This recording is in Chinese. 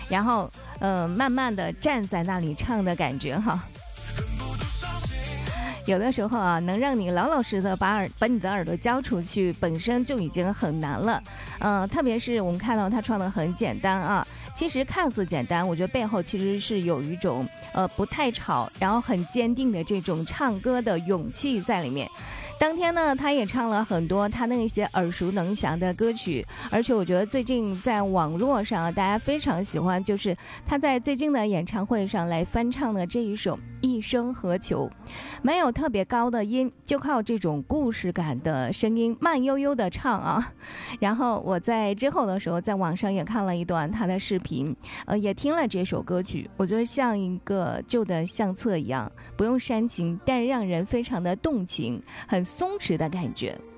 然后慢慢的站在那里唱的感觉哈。有的时候啊，能让你老老实实的把你的耳朵交出去，本身就已经很难了。特别是我们看到他唱的很简单啊，其实看似简单，我觉得背后其实是有一种不太吵，然后很坚定的这种唱歌的勇气在里面。当天呢，他也唱了很多他那些耳熟能详的歌曲，而且我觉得最近在网络上大家非常喜欢，就是他在最近的演唱会上来翻唱的这一首《一生何求》，没有特别高的音，就靠这种故事感的声音慢悠悠的唱啊。然后我在之后的时候在网上也看了一段他的视频，也听了这首歌曲，我觉得像一个旧的相册一样，不用煽情，但是让人非常的动情，很松弛的感觉。